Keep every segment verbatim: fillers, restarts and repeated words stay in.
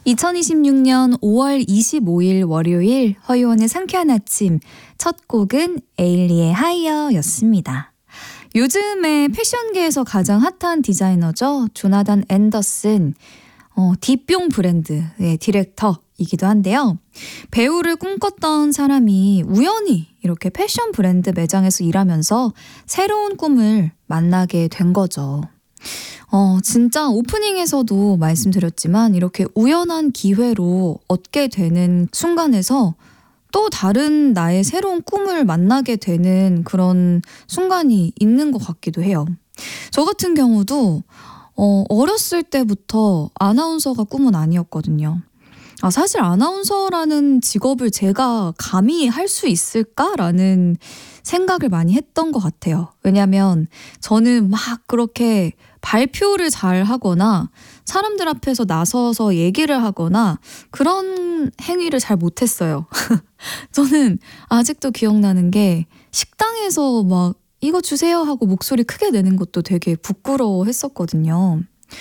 이천이십육 년 오월 이십오일 월요일 허유원의 상쾌한 아침 첫 곡은 에일리의 하이어였습니다. 요즘에 패션계에서 가장 핫한 디자이너죠. 조나단 앤더슨, 어, 딥뿅 브랜드의 디렉터이기도 한데요. 배우를 꿈꿨던 사람이 우연히 이렇게 패션 브랜드 매장에서 일하면서 새로운 꿈을 만나게 된 거죠. 어, 진짜 오프닝에서도 말씀드렸지만 이렇게 우연한 기회로 얻게 되는 순간에서 또 다른 나의 새로운 꿈을 만나게 되는 그런 순간이 있는 것 같기도 해요. 저 같은 경우도 어, 어렸을 때부터 아나운서가 꿈은 아니었거든요. 아, 사실 아나운서라는 직업을 제가 감히 할 수 있을까라는 생각을 많이 했던 것 같아요. 왜냐하면 저는 막 그렇게 발표를 잘 하거나 사람들 앞에서 나서서 얘기를 하거나 그런 행위를 잘 못했어요. 저는 아직도 기억나는 게 식당에서 막 이거 주세요 하고 목소리 크게 내는 것도 되게 부끄러워했었거든요.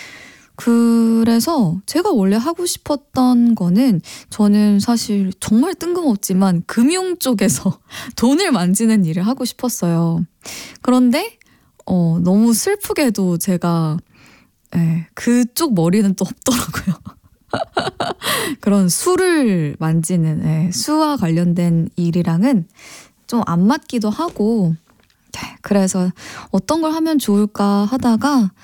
그래서 제가 원래 하고 싶었던 거는 저는 사실 정말 뜬금없지만 금융 쪽에서 돈을 만지는 일을 하고 싶었어요. 그런데 어, 너무 슬프게도 제가 예, 그쪽 머리는 또 없더라고요. 그런 수를 만지는 예, 수와 관련된 일이랑은 좀 안 맞기도 하고 네, 그래서 어떤 걸 하면 좋을까 하다가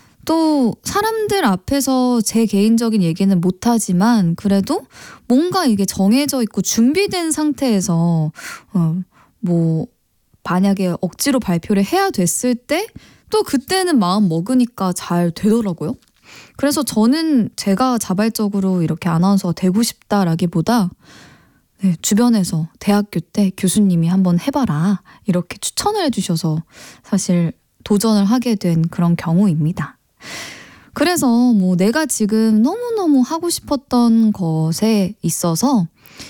또 사람들 앞에서 제 개인적인 얘기는 못하지만 그래도 뭔가 이게 정해져 있고 준비된 상태에서 어, 뭐 만약에 억지로 발표를 해야 됐을 때 또 그때는 마음 먹으니까 잘 되더라고요. 그래서 저는 제가 자발적으로 이렇게 아나운서가 되고 싶다라기보다 네, 주변에서 대학교 때 교수님이 한번 해봐라 이렇게 추천을 해주셔서 사실 도전을 하게 된 그런 경우입니다. 그래서 뭐 내가 지금 너무너무 하고 싶었던 것에 있어서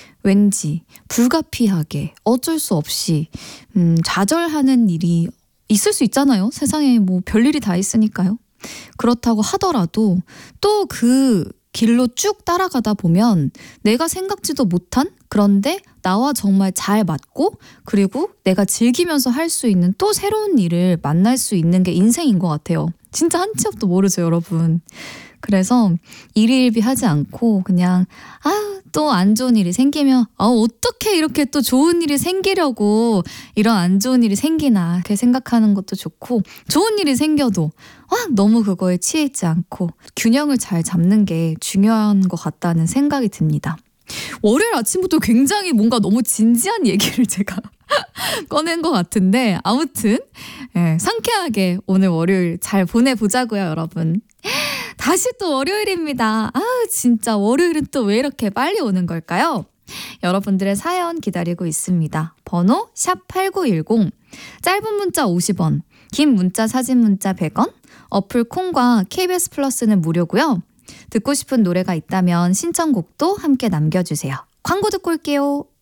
왠지 불가피하게 어쩔 수 없이 음, 좌절하는 일이 있을 수 있잖아요. 세상에 뭐 별일이 다 있으니까요. 그렇다고 하더라도 또 그 길로 쭉 따라가다 보면 내가 생각지도 못한 그런데 나와 정말 잘 맞고 그리고 내가 즐기면서 할 수 있는 또 새로운 일을 만날 수 있는 게 인생인 것 같아요. 진짜 한 치 앞도 모르죠, 여러분. 그래서 일희일비하지 않고 그냥 아, 또 안 좋은 일이 생기면 아, 어떻게 이렇게 또 좋은 일이 생기려고 이런 안 좋은 일이 생기나 이렇게 생각하는 것도 좋고 좋은 일이 생겨도 아, 너무 그거에 치여 있지 않고 균형을 잘 잡는 게 중요한 것 같다는 생각이 듭니다. 월요일 아침부터 굉장히 뭔가 너무 진지한 얘기를 제가 꺼낸 것 같은데 아무튼 예, 상쾌하게 오늘 월요일 잘 보내보자고요, 여러분. 다시 또 월요일입니다. 아, 진짜 월요일은 또 왜 이렇게 빨리 오는 걸까요? 여러분들의 사연 기다리고 있습니다. 번호 샵 팔구일공, 짧은 문자 오십 원, 긴 문자 사진 문자 백 원, 어플 콩과 케이비에스 플러스는 무료고요. 듣고 싶은 노래가 있다면 신청곡도 함께 남겨주세요. 광고 듣고 올게요.